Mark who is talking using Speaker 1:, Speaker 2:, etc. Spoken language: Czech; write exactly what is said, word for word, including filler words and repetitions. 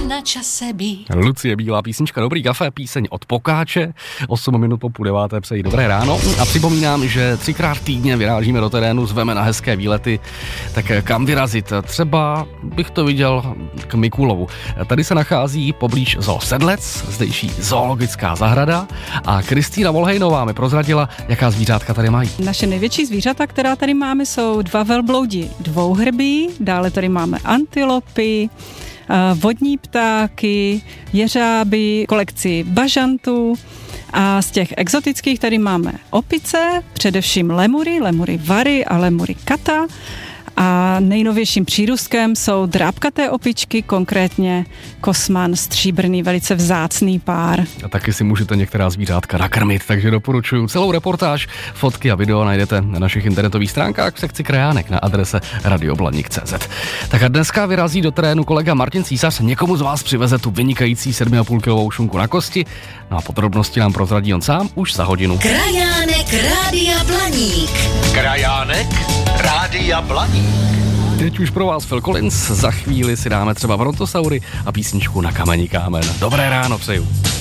Speaker 1: na čase být.
Speaker 2: Lucie Bílá, písnička Dobrý kafe, píseň od Pokáče. osm minut po půl deváté přeji dobré ráno. A připomínám, že třikrát týdně vyrážíme do terénu, zveme na hezké výlety. Tak kam vyrazit? Třeba bych to viděl k Mikulovu. Tady se nachází poblíž Zoo Sedlec, zdejší zoologická zahrada. A Kristýna Volhejnová mi prozradila, jaká zvířátka tady mají.
Speaker 3: Naše největší zvířata, která tady máme, jsou dva velbloudi dvouhrbí, dále tady máme antilopy, vodní ptáky, jeřáby, kolekci bažantů a z těch exotických tady máme opice, především lemury, lemury vary a lemury kata. A nejnovějším přírůstkem jsou drápkaté opičky, konkrétně kosman stříbrný, velice vzácný pár. A
Speaker 2: taky si můžete některá zvířátka nakrmit, takže doporučuji. Celou reportáž, fotky a video najdete na našich internetových stránkách v sekci krajánek na adrese radioblaník tečka cé zet. Tak a dneska vyrazí do terénu kolega Martin Císař, někomu z vás přiveze tu vynikající sedm a půl kilovou šunku na kosti. No a podrobnosti nám prozradí on sám už za hodinu.
Speaker 1: Krajánek Rádia Blaník.
Speaker 4: Krajánek Rádia Blaník.
Speaker 2: Teď už pro vás Phil Collins, za chvíli si dáme třeba Brontosaury a písničku Na kamení kámen. Dobré ráno přeju.